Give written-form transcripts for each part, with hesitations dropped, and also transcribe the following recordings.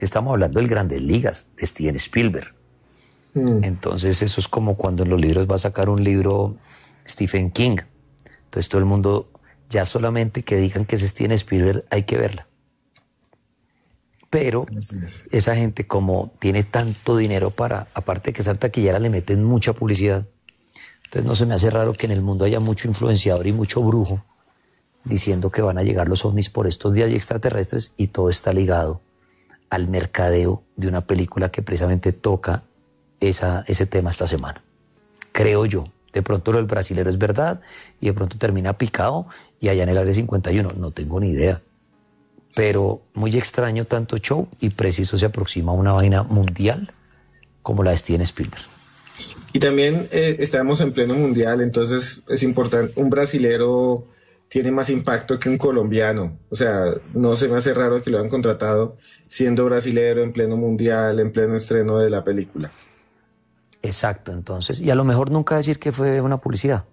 estamos hablando del Grandes Ligas, de Steven Spielberg. Entonces eso es como cuando en los libros va a sacar un libro Stephen King. Entonces todo el mundo, ya solamente que digan que es Steven Spielberg, hay que verla. Pero esa gente, como tiene tanto dinero para, aparte de que esa taquillera, le meten mucha publicidad. Entonces no se me hace raro que en el mundo haya mucho influenciador y mucho brujo diciendo que van a llegar los ovnis por estos días y extraterrestres, y todo está ligado al mercadeo de una película que precisamente toca ese tema esta semana. Creo yo. De pronto lo del brasilero es verdad y de pronto termina picado y allá en el Área 51. No tengo ni idea. Pero muy extraño tanto show, y preciso se aproxima a una vaina mundial como la de Steven Spielberg. Y también estamos en pleno mundial, entonces es importante. Un brasilero tiene más impacto que un colombiano. O sea, no se me hace raro que lo hayan contratado siendo brasilero en pleno mundial, en pleno estreno de la película. Exacto, entonces, y a lo mejor nunca decir que fue una publicidad,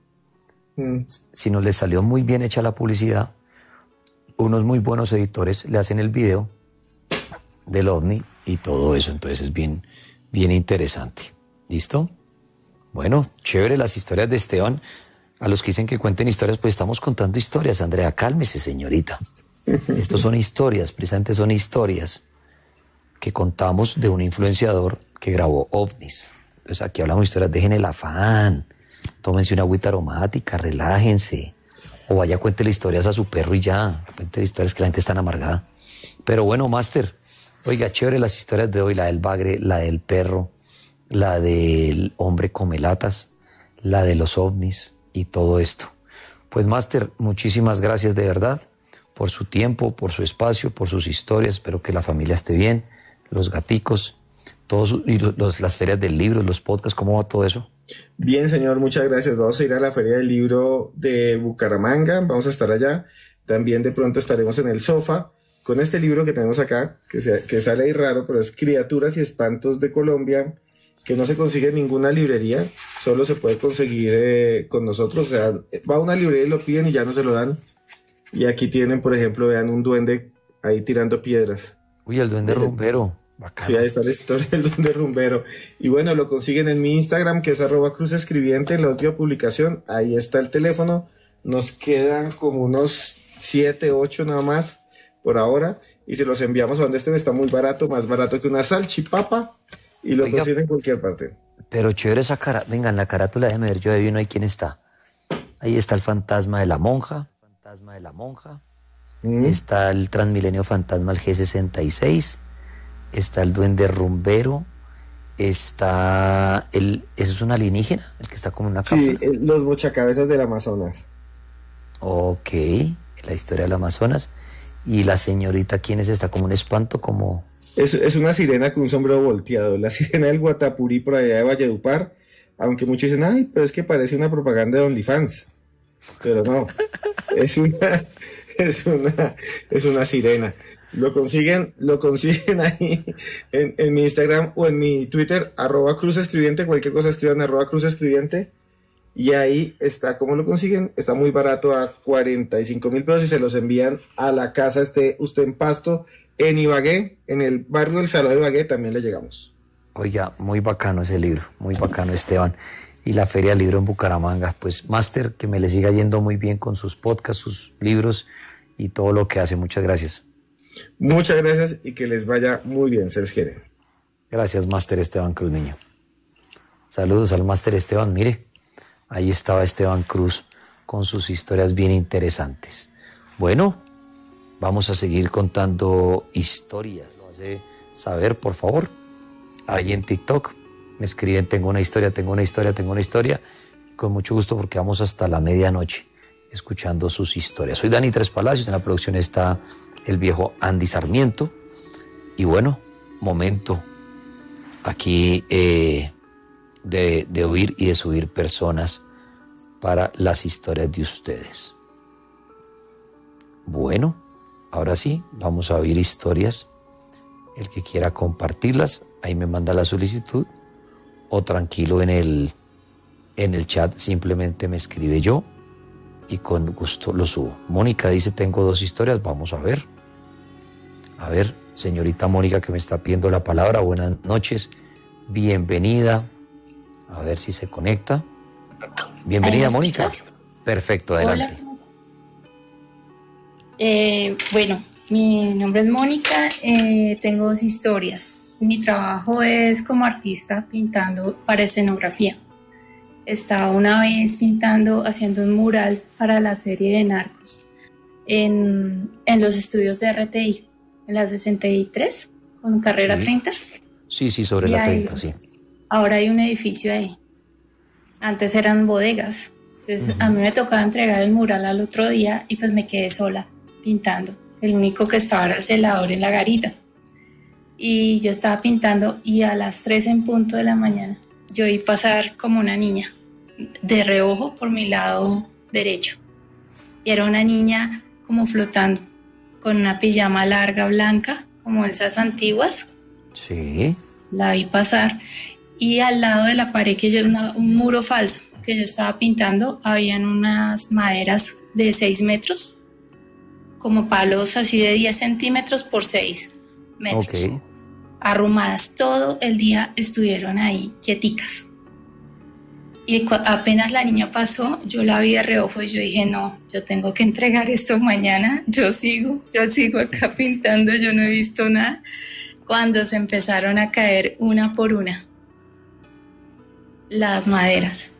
sino le salió muy bien hecha la publicidad, unos muy buenos editores le hacen el video del ovni y todo eso, entonces es bien, bien interesante. ¿Listo? Bueno, chévere las historias de Esteban. A los que dicen que cuenten historias, pues estamos contando historias. Andrea, cálmese, señorita. Estos son historias, precisamente son historias que contamos de un influenciador que grabó ovnis. Entonces aquí hablamos de historias, dejen el afán, tómense una agüita aromática, relájense, o vaya, cuéntele historias a su perro y ya, cuéntele historias, que la gente está tan amargada. Pero bueno, Máster, oiga, chévere las historias de hoy, la del bagre, la del perro, la del hombre come latas, la de los ovnis y todo esto. Pues Máster, muchísimas gracias de verdad por su tiempo, por su espacio, por sus historias. Espero que la familia esté bien, los gaticos, todos, y las ferias del libro, los podcasts, ¿cómo va todo eso? Bien, señor, muchas gracias. Vamos a ir a la Feria del Libro de Bucaramanga, vamos a estar allá. También de pronto estaremos en el sofá con este libro que tenemos acá, que sale ahí raro, pero es Criaturas y Espantos de Colombia, que no se consigue en ninguna librería, solo se puede conseguir con nosotros. O sea, va a una librería y lo piden y ya no se lo dan. Y aquí tienen, por ejemplo, vean un duende ahí tirando piedras. Uy, el duende rumbero. Bacano. Sí, ahí está la historia del duende rumbero. Y bueno, lo consiguen en mi Instagram, que es @cruzescribiente, en la última publicación. Ahí está el teléfono. Nos quedan como unos 7, 8 nada más por ahora. Y se los enviamos a donde estén. Está muy barato, más barato que una salchipapa. Y lo consiguen en cualquier parte. Pero chévere esa cara. Venga, en la carátula, déjame ver, yo adivino ahí quién está. Ahí está el fantasma de la monja. Está el Transmilenio Fantasma, el G66. Está el duende rumbero. Está ¿eso es un alienígena? El que está como en una cápsula. Sí, los bochacabezas del Amazonas. Ok, la historia del Amazonas. Y la señorita, ¿quién es? Está como un espanto, como... Es una sirena con un sombrero volteado. La sirena del Guatapurí por allá de Valledupar. Aunque muchos dicen, ay, pero es que parece una propaganda de OnlyFans. Pero no, es una sirena. Lo consiguen ahí en mi Instagram o en mi Twitter, @cruzescribiente, cualquier cosa escriban @cruzescribiente, y ahí está. ¿Cómo lo consiguen? Está muy barato, a 45.000 pesos, y se los envían a la casa. Esté usted en Pasto, en Ibagué, en el barrio del Salón de Ibagué, también le llegamos. Oiga, muy bacano ese libro, muy bacano, Esteban. Y la Feria del Libro en Bucaramanga. Pues, Máster, que me le siga yendo muy bien con sus podcasts, sus libros y todo lo que hace. Muchas gracias. Muchas gracias y que les vaya muy bien, se les quiere. Gracias, Máster Esteban Cruz, niño. Saludos al Máster Esteban. Mire, ahí estaba Esteban Cruz con sus historias bien interesantes. Bueno, vamos a seguir contando historias. Lo hace saber, por favor. Ahí en TikTok me escriben, tengo una historia. Con mucho gusto, porque vamos hasta la medianoche escuchando sus historias. Soy Dani Tres Palacios, en la producción está el viejo Andy Sarmiento. Y bueno, momento aquí de oír y de subir personas para las historias de ustedes. Bueno, ahora sí, vamos a oír historias. El que quiera compartirlas, ahí me manda la solicitud, o tranquilo en el chat simplemente me escribe yo y con gusto lo subo. Mónica dice, tengo 2 historias, vamos a ver señorita Mónica, que me está pidiendo la palabra. Buenas noches, bienvenida. A ver si se conecta. Bienvenida, Mónica. Perfecto, adelante. Hola. Bueno, mi nombre es Mónica, tengo 2 historias. Mi trabajo es como artista pintando para escenografía. Estaba una vez pintando, haciendo un mural para la serie de Narcos en los estudios de RTI, en la 63, con carrera 30. Sí, sobre la 30, sí. Ahora hay un edificio ahí. Antes eran bodegas. Entonces a mí me tocaba entregar el mural al otro día y pues me quedé sola pintando. El único que estaba era el celador en la garita. Y yo estaba pintando y a las 3 en punto de la mañana yo vi pasar como una niña de reojo por mi lado derecho. Y era una niña como flotando, con una pijama larga blanca, como esas antiguas. Sí. La vi pasar y al lado de la pared, que yo era un muro falso que yo estaba pintando, habían unas maderas de 6 metros, como palos así de 10 centímetros por 6 metros. Okay. Arrumadas, todo el día estuvieron ahí quieticas. Y apenas la niña pasó, yo la vi de reojo y yo dije, no, yo tengo que entregar esto mañana, yo sigo acá pintando, yo no he visto nada. Cuando se empezaron a caer una por una las maderas,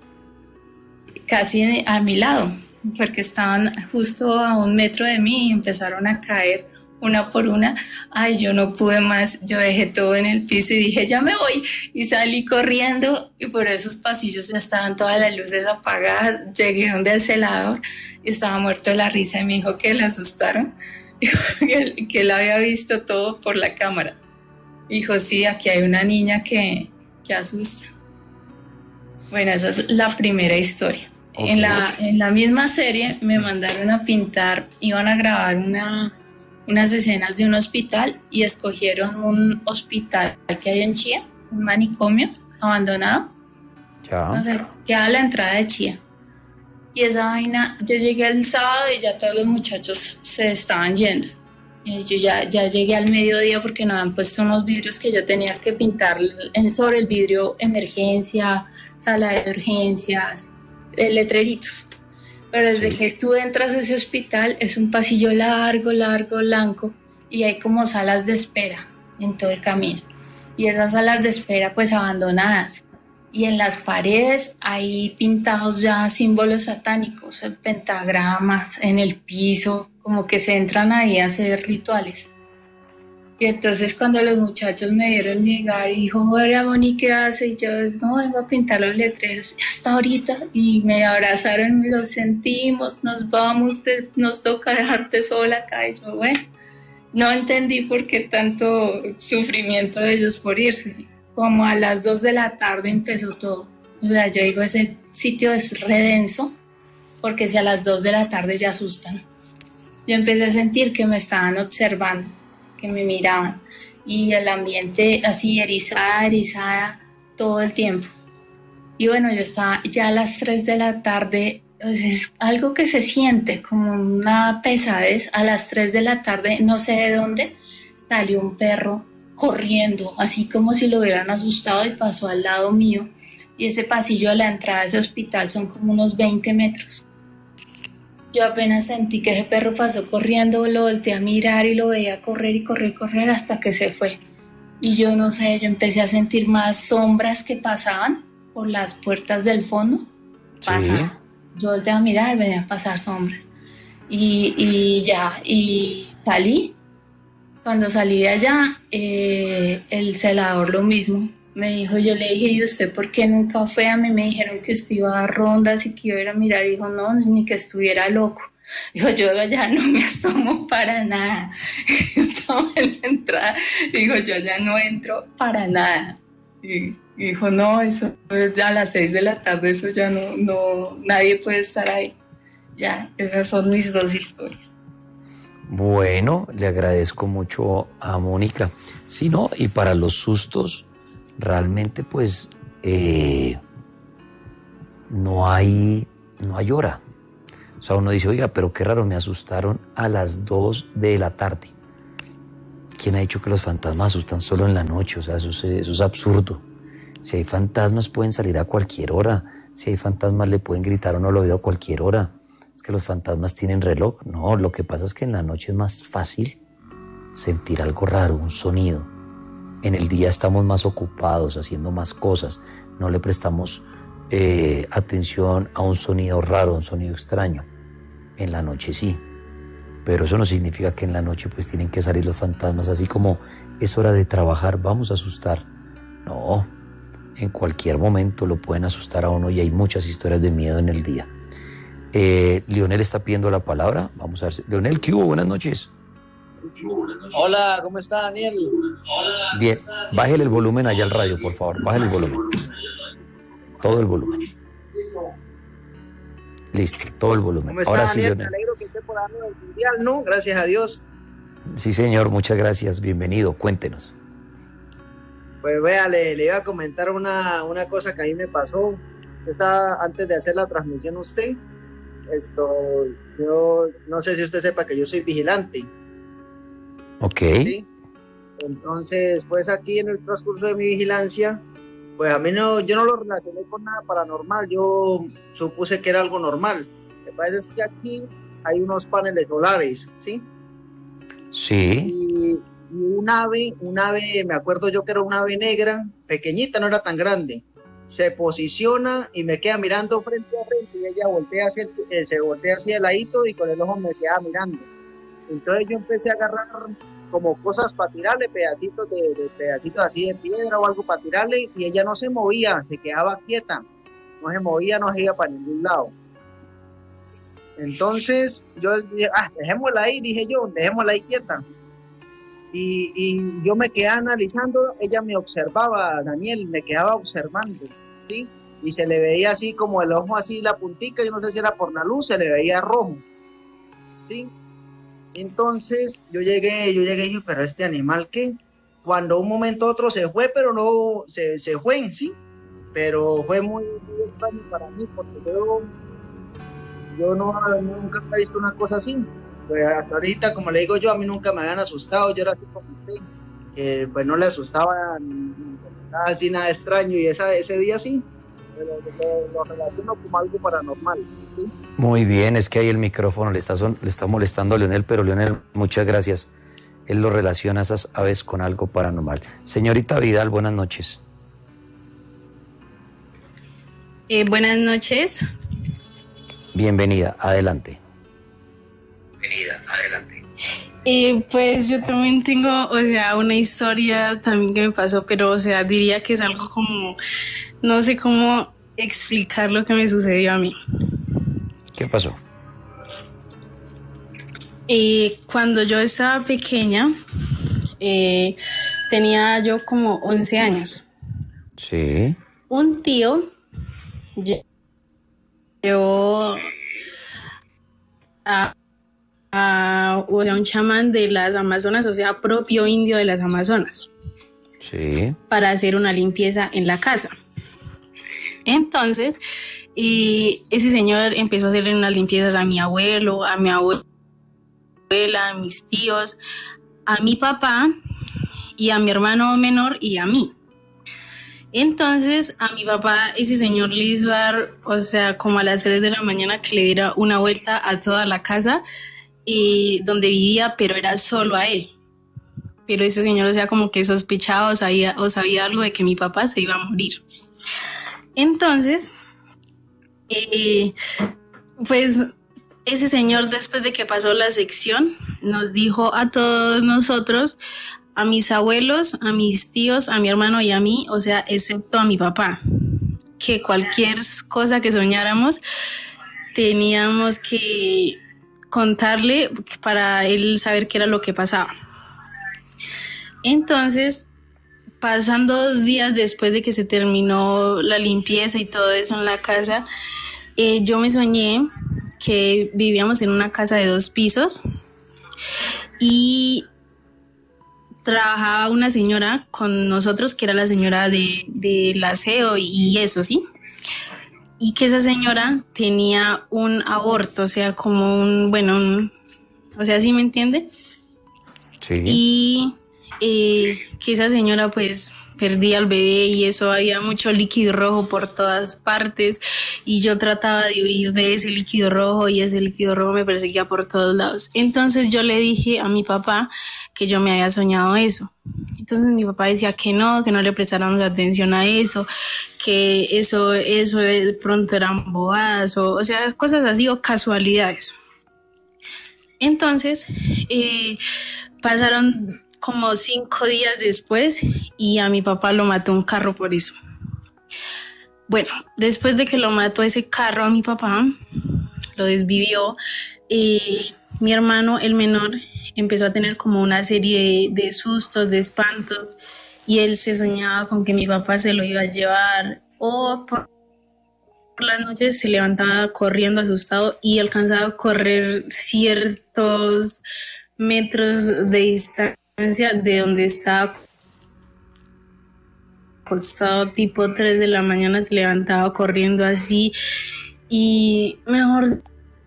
casi a mi lado, porque estaban justo a 1 metro de mí y empezaron a caer una por una. Ay, yo no pude más, yo dejé todo en el piso y dije, ya me voy, y salí corriendo, y por esos pasillos ya estaban todas las luces apagadas. Llegué donde el celador y estaba muerto de la risa y me dijo que le asustaron, que él había visto todo por la cámara. Dijo, sí, aquí hay una niña que asusta. Bueno, esa es la primera historia. Okay. En la misma serie me mandaron a pintar, iban a grabar unas escenas de un hospital y escogieron un hospital que hay en Chía, un manicomio abandonado. Ya. No sé, queda a la entrada de Chía. Y esa vaina, yo llegué el sábado y ya todos los muchachos se estaban yendo. Y yo ya llegué al mediodía porque nos han puesto unos vidrios que yo tenía que pintar sobre el vidrio: emergencia, sala de urgencias, letreritos. Pero desde que tú entras a ese hospital es un pasillo largo, blanco, y hay como salas de espera en todo el camino. Y esas salas de espera pues abandonadas. Y en las paredes hay pintados ya símbolos satánicos, pentagramas en el piso, como que se entran ahí a hacer rituales. Y entonces cuando los muchachos me vieron llegar y dijo, hola Moni, ¿qué hace? Y yo, no, vengo a pintar los letreros, ya hasta ahorita. Y me abrazaron, lo sentimos, nos vamos, nos toca dejarte sola acá. Y yo, bueno, no entendí por qué tanto sufrimiento de ellos por irse. Como a las 2 de la tarde empezó todo. O sea, yo digo, ese sitio es redenso, porque si a las 2 de la tarde ya asustan. Yo empecé a sentir que me estaban observando, que me miraban, y el ambiente así erizada todo el tiempo. Y bueno, yo estaba ya a las 3 de la tarde, pues es algo que se siente como una pesadez. A las 3 de la tarde, no sé de dónde, salió un perro corriendo, así como si lo hubieran asustado, y pasó al lado mío. Y ese pasillo a la entrada de ese hospital son como unos 20 metros. Yo apenas sentí que ese perro pasó corriendo, lo volteé a mirar y lo veía correr y correr hasta que se fue. Y yo no sé, yo empecé a sentir más sombras que pasaban por las puertas del fondo. Pasaban. Sí. Yo volteé a mirar, venía a pasar sombras. Y salí. Cuando salí de allá, el celador lo mismo. Me dijo, yo le dije, ¿y usted por qué nunca fue? A mí me dijeron que usted iba a dar rondas y que iba a ir a mirar. Y dijo, no, ni que estuviera loco. Dijo, yo allá no me asomo para nada. Estaba en la entrada. Dijo, yo allá no entro para nada. Y dijo, no, eso a las 6 de la tarde, eso ya no, nadie puede estar ahí. Ya, esas son mis 2 historias. Bueno, le agradezco mucho a Mónica. Sí, ¿no? Y para los sustos, realmente pues no hay hora. O sea, uno dice, oiga, pero qué raro, me asustaron a las 2 de la tarde. ¿Quién ha dicho que los fantasmas asustan solo en la noche? O sea, eso es absurdo. Si hay fantasmas pueden salir a cualquier hora. Si hay fantasmas le pueden gritar a uno al oído a cualquier hora. Es que los fantasmas tienen reloj. No, lo que pasa es que en la noche es más fácil sentir algo raro, un sonido. En el día estamos más ocupados, haciendo más cosas. No le prestamos atención a un sonido raro, un sonido extraño. En la noche sí. Pero eso no significa que en la noche pues tienen que salir los fantasmas, así como es hora de trabajar, vamos a asustar. No, en cualquier momento lo pueden asustar a uno y hay muchas historias de miedo en el día. Leonel está pidiendo la palabra, vamos a ver. Leonel, ¿qué hubo? Buenas noches. Hola, ¿cómo está Daniel? Bien, bájele el volumen allá al radio, por favor, bájele el volumen. Todo el volumen. Listo, todo el volumen. ¿Cómo está, ahora Daniel? sí, Leonel. Me alegro que esté por ahí en el mundial, ¿no? Gracias a Dios. Sí, señor, muchas gracias, bienvenido, cuéntenos. Pues vea, le iba a comentar una cosa que a mí me pasó. Usted estaba, antes de hacer la transmisión usted, yo no sé si usted sepa que yo soy vigilante. Ok. ¿Sí? Entonces, pues aquí en el transcurso de mi vigilancia, pues a mí yo no lo relacioné con nada paranormal, yo supuse que era algo normal. Lo que pasa es que aquí hay unos paneles solares, ¿sí? Sí. Y un ave, me acuerdo yo que era un ave negra, pequeñita, no era tan grande, se posiciona y me queda mirando frente a frente y ella se voltea hacia el ladito y con el ojo me queda mirando. Entonces yo empecé a agarrar como cosas para tirarle, pedacitos así de piedra o algo para tirarle, y ella no se movía, se quedaba quieta, no se movía, no se iba para ningún lado. Entonces yo dije, dejémosla ahí, dejémosla ahí quieta. Y yo me quedé analizando, ella me observaba, Daniel, me quedaba observando, ¿sí? Y se le veía así como el ojo así, la puntica, yo no sé si era por la luz, se le veía rojo, ¿sí? Entonces yo llegué y dije, pero este animal, ¿qué? Cuando un momento a otro se fue, pero no, se fue, ¿sí? Pero fue muy, muy extraño para mí, porque yo nunca había visto una cosa así. Pues hasta ahorita, como le digo yo, a mí nunca me habían asustado, yo era así como usted, que pues no le asustaba ni pensaba así nada extraño, y ese día sí, pero lo relaciono como algo paranormal, ¿sí? Muy bien, es que ahí el micrófono le está molestando a Leonel, pero Leonel, muchas gracias. Él lo relaciona a esas aves con algo paranormal. Señorita Vidal, buenas noches. Buenas noches. Bienvenida, adelante. Pues yo también tengo, o sea, una historia también que me pasó, pero, o sea, diría que es algo como, no sé cómo explicar lo que me sucedió a mí. ¿Qué pasó? Cuando yo estaba pequeña, tenía yo como 11 años. Sí. Un tío llevó a un chamán de las Amazonas, o sea, propio indio de las Amazonas, Sí. para hacer una limpieza en la casa. Entonces, ese señor empezó a hacerle unas limpiezas a mi abuelo, a mi abuela, a mis tíos, a mi papá y a mi hermano menor y a mí. Entonces a mi papá ese señor le hizo dar, o sea, como a las 3 de la mañana, que le diera una vuelta a toda la casa donde vivía, pero era solo a él. Pero ese señor, o sea, como que sospechaba o sabía algo de que mi papá se iba a morir. Entonces, pues ese señor, después de que pasó la sección, nos dijo a todos nosotros, a mis abuelos, a mis tíos, a mi hermano y a mí, o sea, excepto a mi papá, que cualquier cosa que soñáramos teníamos que contarle para él saber qué era lo que pasaba. Entonces, pasando 2 días después de que se terminó la limpieza y todo eso en la casa, yo me soñé que vivíamos en una casa de 2 pisos y trabajaba una señora con nosotros, que era la señora del aseo y eso, ¿sí? Y que esa señora tenía un aborto, o sea, como o sea, ¿sí me entiende? Sí. Y que esa señora pues perdía al bebé y eso, había mucho líquido rojo por todas partes y yo trataba de huir de ese líquido rojo y ese líquido rojo me perseguía por todos lados. Entonces yo le dije a mi papá que yo me había soñado eso. Entonces mi papá decía que no le prestáramos atención a eso, que eso de pronto eran bobadas o sea, cosas así o casualidades. Entonces pasaron como 5 días después y a mi papá lo mató un carro por eso. Bueno, después de que lo mató ese carro a mi papá, lo desvivió, mi hermano, el menor, empezó a tener como una serie de sustos, de espantos, y él se soñaba con que mi papá se lo iba a llevar, o por las noches se levantaba corriendo asustado y alcanzaba a correr ciertos metros de distancia de donde estaba acostado, tipo 3 de la mañana se levantaba corriendo así y mejor...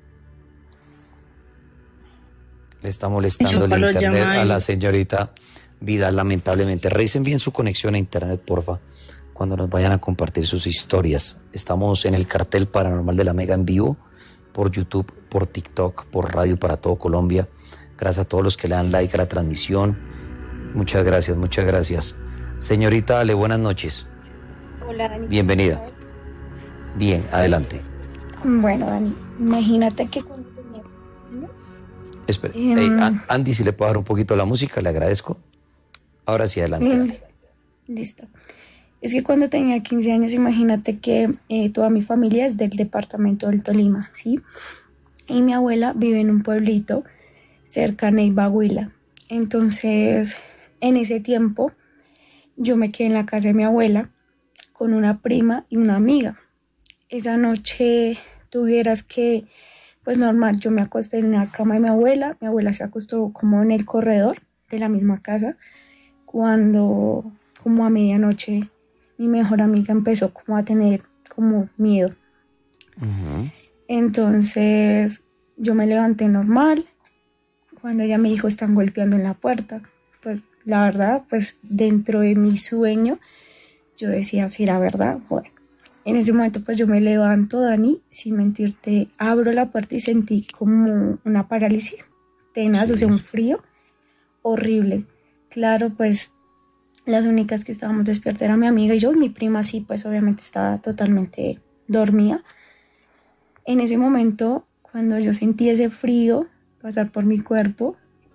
Le está molestando el internet a la señorita Vidal, lamentablemente. Revisen bien su conexión a internet, porfa, cuando nos vayan a compartir sus historias. Estamos en el cartel paranormal de la Mega en vivo, por YouTube, por TikTok, por Radio para todo Colombia. Gracias a todos los que le dan like a la transmisión. Muchas gracias, muchas gracias. Señorita Ale, buenas noches. Hola, Dani. Bienvenida. Bien, adelante. Bueno, Dani, imagínate que cuando tenía... Espera, Andy, si le puedo dar un poquito la música, le agradezco. Ahora sí, adelante. Listo. Es que cuando tenía 15 años, imagínate que toda mi familia es del departamento del Tolima, ¿sí? Y mi abuela vive en un pueblito cerca de Neiva. Entonces, en ese tiempo, yo me quedé en la casa de mi abuela con una prima y una amiga. Esa noche, tuvieras que, pues normal, yo me acosté en la cama de mi abuela se acostó como en el corredor de la misma casa, cuando como a medianoche mi mejor amiga empezó como a tener como miedo. Uh-huh. Entonces yo me levanté normal, cuando ella me dijo están golpeando en la puerta, pues la verdad, pues dentro de mi sueño yo decía, si era verdad, bueno. En ese momento pues yo me levanto, Dani, sin mentirte, abro la puerta y sentí como una parálisis tenaz, sí. O sea, un frío horrible. Claro, pues las únicas que estábamos despiertas era mi amiga y yo, mi prima sí, pues obviamente estaba totalmente dormida. En ese momento, cuando yo sentí ese frío pasar por mi cuerpo,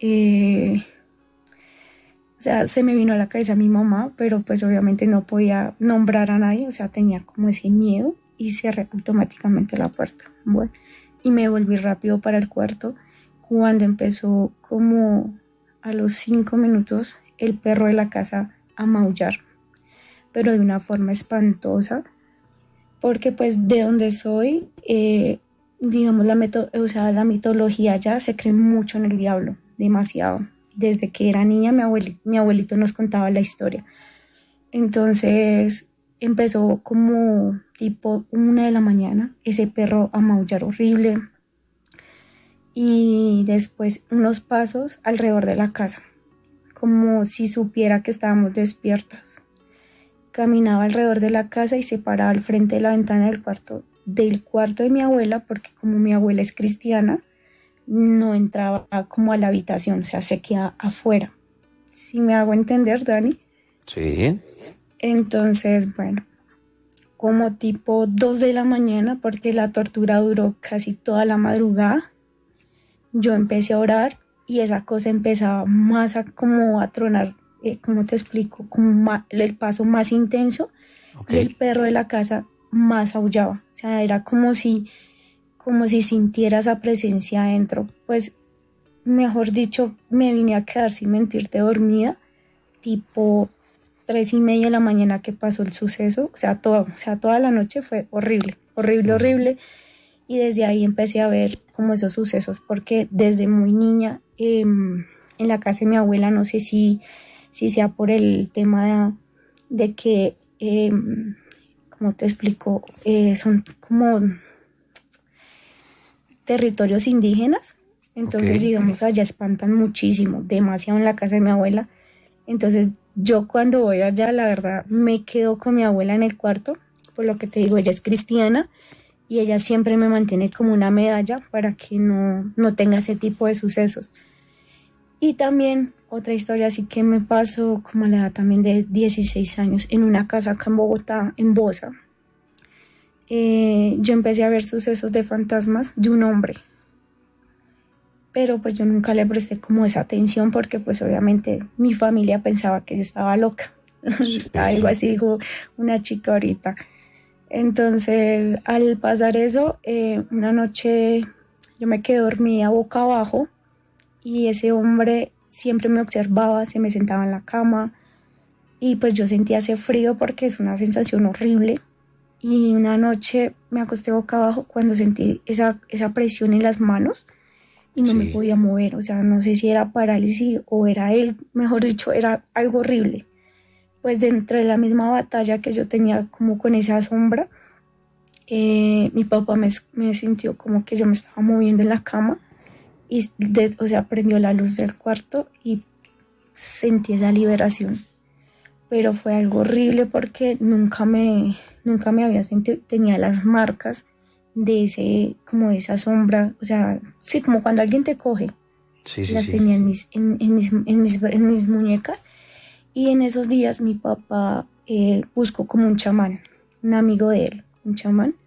o sea, se me vino a la cabeza mi mamá, pero pues obviamente no podía nombrar a nadie, o sea, tenía como ese miedo y cerré automáticamente la puerta. Bueno, y me volví rápido para el cuarto cuando empezó como a los 5 minutos el perro de la casa a maullar, pero de una forma espantosa, porque pues de donde soy, digamos, la mitología ya se cree mucho en el diablo, demasiado. Desde que era niña, mi abuelito nos contaba la historia. Entonces empezó como tipo 1 de la mañana, ese perro a maullar horrible. Y después unos pasos alrededor de la casa, como si supiera que estábamos despiertas. Caminaba alrededor de la casa y se paraba al frente de la ventana del cuarto de mi abuela, porque como mi abuela es cristiana, no entraba como a la habitación, o sea, se quedaba afuera. ¿Sí me hago entender, Dani? Sí. Entonces, bueno, como tipo 2 de la mañana, porque la tortura duró casi toda la madrugada, yo empecé a orar y esa cosa empezaba más como a tronar, ¿cómo te explico? Como el paso más intenso, okay. Y el perro de la casa más aullaba, o sea, era como si sintiera esa presencia adentro. Pues, mejor dicho, me vine a quedar sin mentirte dormida, tipo 3:30 de la mañana que pasó el suceso, o sea, toda la noche fue horrible, horrible, y desde ahí empecé a ver como esos sucesos, porque desde muy niña, en la casa de mi abuela, no sé si sea por el tema de que, ¿cómo te explico? Son como territorios indígenas, entonces okay. Digamos allá espantan muchísimo, demasiado en la casa de mi abuela, Entonces yo cuando voy allá, la verdad, me quedo con mi abuela en el cuarto, por lo que te digo, ella es cristiana y ella siempre me mantiene como una medalla para que no tenga ese tipo de sucesos. Y también otra historia así que me pasó como a la edad también de 16 años, en una casa acá en Bogotá, en Bosa. Yo empecé a ver sucesos de fantasmas de un hombre, pero pues yo nunca le presté como esa atención porque pues obviamente mi familia pensaba que yo estaba loca. Sí. Algo así dijo una chica ahorita. Entonces al pasar eso, una noche yo me quedé dormida boca abajo y ese hombre siempre me observaba, se me sentaba en la cama y pues yo sentía ese frío porque es una sensación horrible. Y una noche me acosté boca abajo cuando sentí esa presión en las manos y no me podía mover. O sea, no sé si era parálisis o era él, mejor dicho, era algo horrible. Pues dentro de la misma batalla que yo tenía como con esa sombra, mi papá me sintió como que yo me estaba moviendo en la cama y prendió la luz del cuarto y sentí esa liberación. Pero fue algo horrible porque nunca me había sentido, tenía las marcas de esa sombra, o sea, sí, como cuando alguien te coge. Las tenía en mis muñecas. Y en esos días mi papá buscó como un chamán, un amigo de él, un chamán.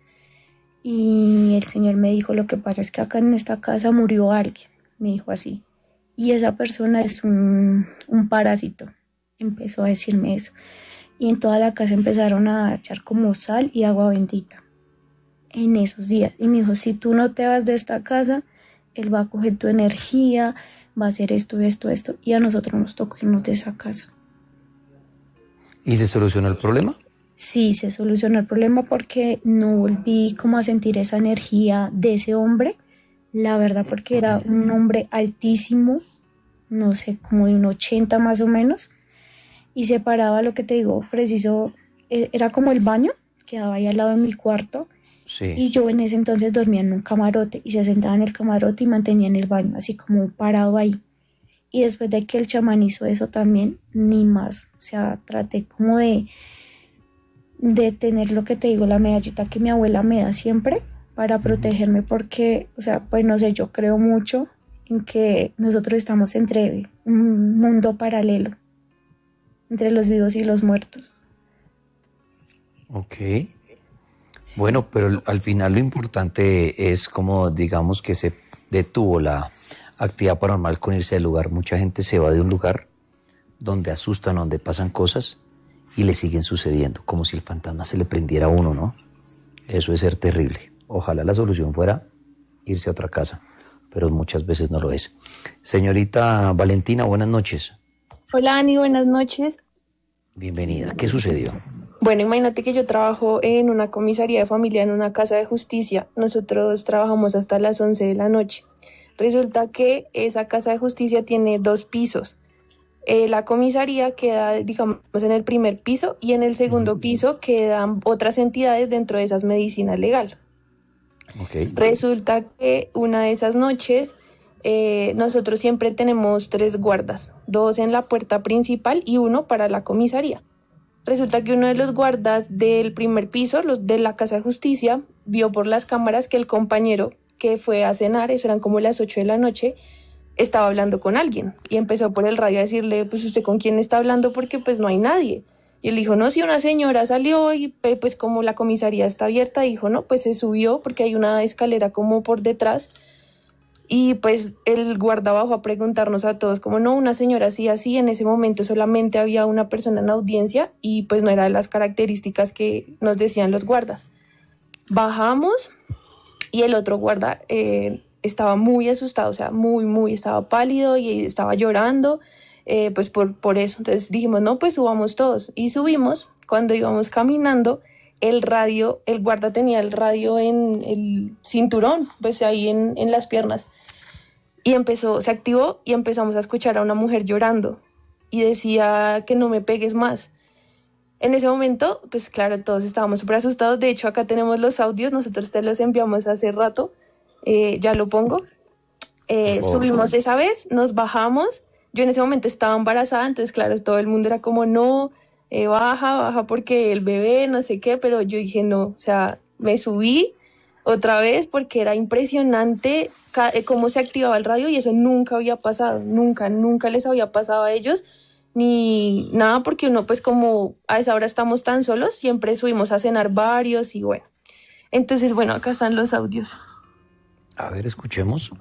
Y el señor me dijo, lo que pasa es que acá en esta casa murió alguien, me dijo así. Y esa persona es un parásito. Empezó a decirme eso. Y en toda la casa empezaron a echar como sal y agua bendita en esos días. Y me dijo, si tú no te vas de esta casa, él va a coger tu energía, va a hacer esto. Y a nosotros nos tocó irnos de esa casa. ¿Y se solucionó el problema? Sí, se solucionó el problema porque no volví como a sentir esa energía de ese hombre. La verdad, porque era un hombre altísimo, no sé, como de un 80 más o menos. Y se paraba, lo que te digo, preciso, era como el baño, quedaba ahí al lado de mi cuarto. Sí. Y yo en ese entonces dormía en un camarote y se sentaba en el camarote y mantenía en el baño, así como parado ahí. Y después de que el chamán hizo eso también, ni más. O sea, traté como de tener, lo que te digo, la medallita que mi abuela me da siempre para protegerme porque, o sea, pues no sé, yo creo mucho en que nosotros estamos entre un mundo paralelo, entre los vivos y los muertos. Ok. Bueno, pero al final lo importante es como, digamos, que se detuvo la actividad paranormal con irse del lugar. Mucha gente se va de un lugar donde asustan, donde pasan cosas y le siguen sucediendo, como si el fantasma se le prendiera a uno, ¿no? Eso es ser terrible. Ojalá la solución fuera irse a otra casa, pero muchas veces no lo es. Señorita Valentina, buenas noches. Hola, Ani, buenas noches. Bienvenida. ¿Qué sucedió? Bueno, imagínate que yo trabajo en una comisaría de familia, en una casa de justicia. Nosotros trabajamos hasta las 11 de la noche. Resulta que esa casa de justicia tiene 2 pisos. La comisaría queda, digamos, en el primer piso y en el segundo piso quedan otras entidades dentro de esas medicina legal. Okay. Resulta que una de esas noches nosotros siempre tenemos 3 guardas, 2 en la puerta principal y 1 para la comisaría. Resulta que uno de los guardas del primer piso, los de la casa de justicia, vio por las cámaras que el compañero que fue a cenar, eso eran como las 8 de la noche, estaba hablando con alguien y empezó por el radio a decirle, pues ¿usted con quién está hablando? Porque pues no hay nadie. Y él dijo, no, si una señora salió y pues como la comisaría está abierta, dijo, no, pues se subió porque hay una escalera como por detrás. Y pues el guarda bajó a preguntarnos a todos, como no, una señora así, en ese momento solamente había una persona en la audiencia y pues no eran las características que nos decían los guardas. Bajamos y el otro guarda estaba muy asustado, o sea, muy, estaba pálido y estaba llorando, pues por eso. Entonces dijimos, no, pues subamos todos. Y subimos, cuando íbamos caminando, el guarda tenía el radio en el cinturón, pues ahí en las piernas. Y se activó y empezamos a escuchar a una mujer llorando y decía que no me pegues más. En ese momento, pues claro, todos estábamos súper asustados. De hecho, acá tenemos los audios, nosotros te los enviamos hace rato, ya lo pongo. Subimos esa vez, nos bajamos Yo en ese momento estaba embarazada, entonces claro, todo el mundo era como, no, baja porque el bebé, no sé qué, pero yo dije no, o sea, me subí otra vez porque era impresionante cómo se activaba el radio y eso nunca había pasado, nunca les había pasado a ellos ni nada, porque uno pues como a esa hora estamos tan solos, siempre subimos a cenar varios y bueno. Entonces, bueno, acá están los audios. A ver, escuchemos.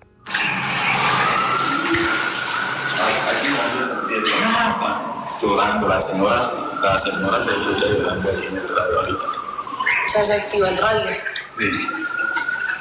Llorando, la señora se escucha llorando aquí en el radio ahorita. O sea, se activa el radio. Sí.